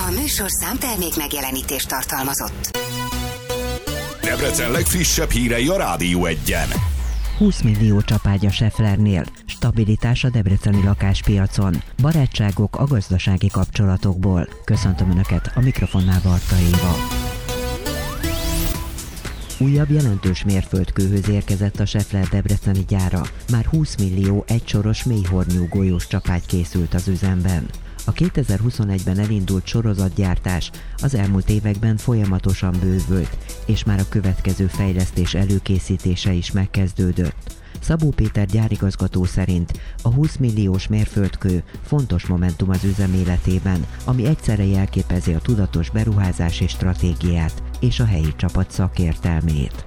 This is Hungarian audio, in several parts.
A műsorszám termék megjelenítést tartalmazott. Debrecen legfrissebb hírei a Rádió 1-en. 20 millió csapágy a Schaefflernél, stabilitás a debreceni lakáspiacon, barátságok a gazdasági kapcsolatokból. Köszöntöm Önöket, a mikrofonnál Barta Éva. Újabb jelentős mérföldkőhöz érkezett a Schaeffler debreceni gyára. Már 20 millió egysoros mélyhornyú golyós csapágy készült az üzemben. A 2021-ben elindult sorozatgyártás az elmúlt években folyamatosan bővült, és már a következő fejlesztés előkészítése is megkezdődött. Szabó Péter gyárigazgató szerint a 20 milliós mérföldkő fontos momentum az üzem életében, ami egyszerre jelképezi a tudatos beruházási stratégiát és a helyi csapat szakértelmét.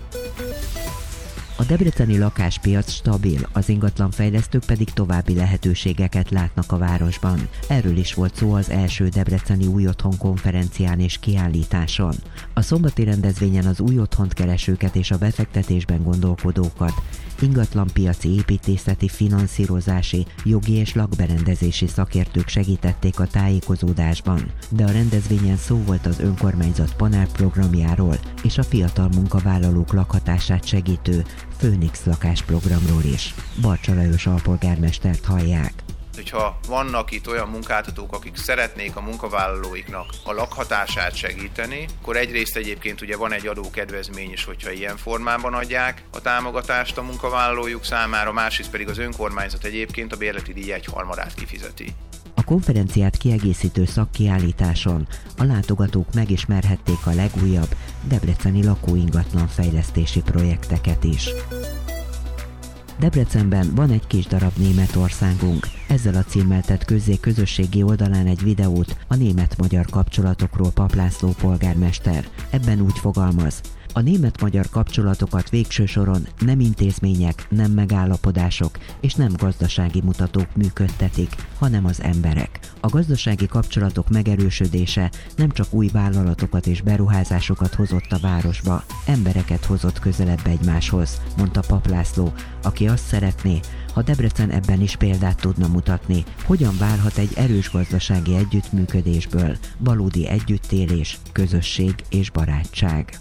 A debreceni lakáspiac stabil, az ingatlanfejlesztők pedig további lehetőségeket látnak a városban. Erről is volt szó az első debreceni új otthon konferencián és kiállításon. A szombati rendezvényen az új otthont keresőket és a befektetésben gondolkodókat, ingatlanpiaci, építészeti, finanszírozási, jogi és lakberendezési szakértők segítették a tájékozódásban, de a rendezvényen szó volt az önkormányzat panelprogramjáról és a fiatal munkavállalók lakhatását segítő Főnix lakásprogramról is. Barcsa Lajos alpolgármestert hallják. Hogyha vannak itt olyan munkáltatók, akik szeretnék a munkavállalóiknak a lakhatását segíteni, akkor egyrészt egyébként ugye van egy adókedvezmény is, hogyha ilyen formában adják a támogatást a munkavállalójuk számára, másrészt pedig az önkormányzat egyébként a bérleti díj 1/3 kifizeti. A konferenciát kiegészítő szakkiállításon a látogatók megismerhették a legújabb debreceni lakóingatlan fejlesztési projekteket is. Debrecenben van egy kis darab Németországunk. Ezzel a címmel tett közzé közösségi oldalán egy videót a német-magyar kapcsolatokról Pap László polgármester. Ebben úgy fogalmaz: a német-magyar kapcsolatokat végső soron nem intézmények, nem megállapodások és nem gazdasági mutatók működtetik, hanem az emberek. A gazdasági kapcsolatok megerősödése nem csak új vállalatokat és beruházásokat hozott a városba, embereket hozott közelebb egymáshoz, mondta Pap László, aki azt szeretné, ha Debrecen ebben is példát tudna mutatni, hogyan válhat egy erős gazdasági együttműködésből valódi együttélés, közösség és barátság.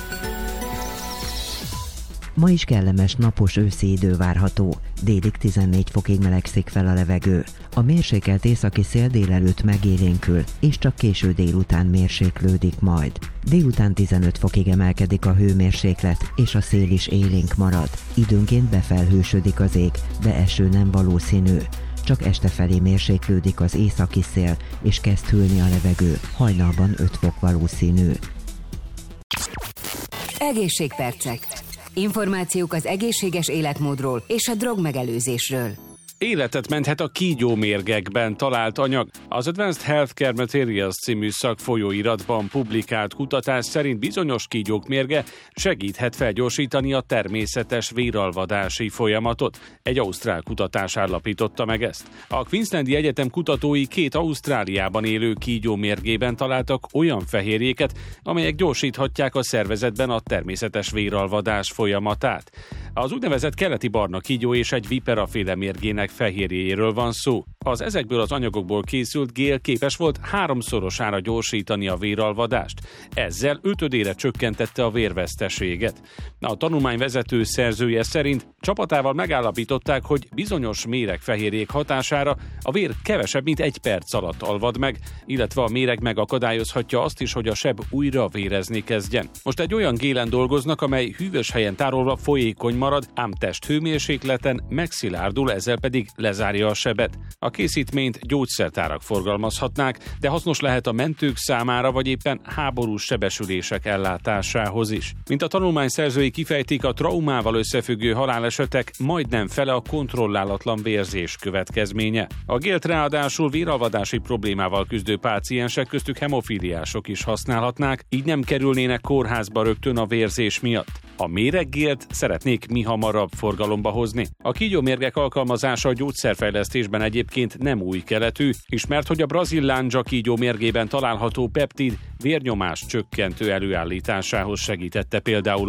Ma is kellemes, napos őszi idő várható. Délig 14 fokig melegszik fel a levegő. A mérsékelt északi szél délelőtt megélénkül, és csak késő délután mérséklődik majd. Délután 15 fokig emelkedik a hőmérséklet, és a szél is élénk marad. Időnként befelhősödik az ég, de eső nem valószínű. Csak este felé mérséklődik az északi szél, és kezd hűlni a levegő. Hajnalban 5 fok valószínű. Egészségpercek. Információk az egészséges életmódról és a drogmegelőzésről. Életet menthet a kígyómérgekben talált anyag. Az Advanced Healthcare Materials című szakfolyóiratban publikált kutatás szerint bizonyos kígyók mérge segíthet felgyorsítani a természetes véralvadási folyamatot. Egy ausztrál kutatás állapította meg ezt. A Queenslandi Egyetem kutatói 2 Ausztráliában élő kígyó mérgében találtak olyan fehérjéket, amelyek gyorsíthatják a szervezetben a természetes véralvadás folyamatát. Az úgynevezett keleti barna kígyó és egy viperaféle mérgének fehérjéjéről van szó. Az ezekből az anyagokból készült gél képes volt 3-szorosára gyorsítani a véralvadást. Ezzel 5-ödére csökkentette a vérveszteséget. A tanulmány vezető szerzője szerint csapatával megállapították, hogy bizonyos méregfehérjék hatására a vér kevesebb, mint 1 perc alatt alvad meg, illetve a méreg megakadályozhatja azt is, hogy a seb újra vérezni kezdjen. Most egy olyan gélen dolgoznak, amely hűvös helyen tárolva folyékony marad, ám testhőmérsékleten megszilárdul, ezzel pedig lezárja a sebet. A készítményt gyógyszertárak forgalmazhatnák, de hasznos lehet a mentők számára, vagy éppen háborús sebesülések ellátásához is. Mint a tanulmány szerzői kifejtik, a traumával összefüggő halálesetek majdnem fele a kontrollálatlan vérzés következménye. A gélt ráadásul véralvadási problémával küzdő páciensek, köztük hemofíliások is használhatnák, így nem kerülnének kórházba rögtön a vérzés miatt. A méreggélt szeretnék mihamarabb forgalomba hozni. A kígyómérgek alkalmazása a gyógyszerfejlesztésben egyébként nem új keletű, ismert, hogy a brazil lándzsa kígyó mérgében található peptid vérnyomás csökkentő előállításához segítette például